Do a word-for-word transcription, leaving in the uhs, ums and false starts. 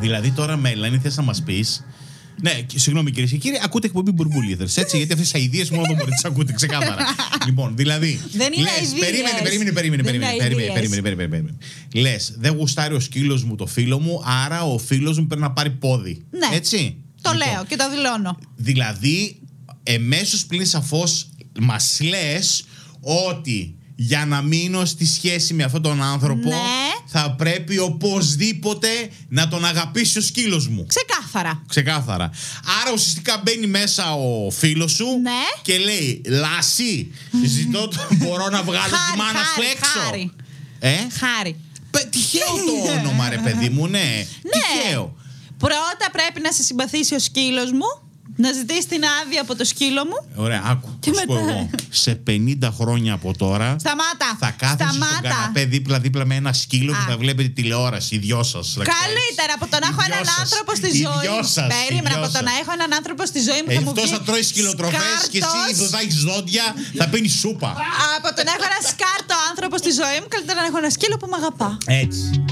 Δηλαδή τώρα, Μέλανη, θες να μας πεις. Ναι, συγγνώμη κυρίες και κύριοι, ακούτε εκπομπή Μπουρμπούλιδερς. Έτσι, γιατί αυτές τις αηδίες μόνο εδώ μπορείτε να τις ακούτε ξεκάθαρα. Λοιπόν, δηλαδή. Δεν είναι αηδίες. Περίμενε, περίμενε, περίμενε. περίμενε, περίμενε, περίμενε, περίμενε. Λες, δεν γουστάρει ο σκύλος μου το φίλο μου, άρα ο φίλος μου πρέπει να πάρει πόδι. Ναι. Έτσι. Το Λοιπόν, λέω και το δηλώνω. Δηλαδή, εμέσως πλην σαφώς μας λες ότι για να μείνω στη σχέση με αυτόν τον άνθρωπο, ναι, θα πρέπει οπωσδήποτε να τον αγαπήσει ο σκύλος μου. Ξεκάθαρα. Ξεκάθαρα. Άρα ουσιαστικά μπαίνει μέσα ο φίλος σου, ναι, και λέει, Λάση, ζητώ το, μπορώ να βγάλω χάρη, τη μάνα χάρη, σου έξω. Χάρη. Ε? Χάρη. Πε, τυχαίο το όνομα, ρε παιδί μου, ναι. Ναι. Τυχαίο. Πρώτα πρέπει να σε συμπαθήσει ο σκύλος μου, να ζητήσει την άδεια από το σκύλο μου. Ωραία, άκου. Και σου πω μετά. εγώ, σε πενήντα χρόνια από τώρα. Σταμάτα. Θα κάθεσαι στον καναπέ δίπλα-δίπλα με ένα σκύλο. Α. Και θα βλέπετε τηλεόραση. Οι δυο σας. Καλύτερα από το να έχω έναν άνθρωπο στη οι ζωή μου. σας, Περίμενα από το να έχω έναν άνθρωπο στη ζωή μου. Ε, θα μου αυτός βγει θα τρώει σκυλοτροφές και εσύ θα έχεις ζώδια, θα πίνει σούπα. Από το να έχω ένα σκάρτο άνθρωπο στη ζωή μου, καλύτερα να έχω ένα σκύλο που με αγαπά. Έτσι.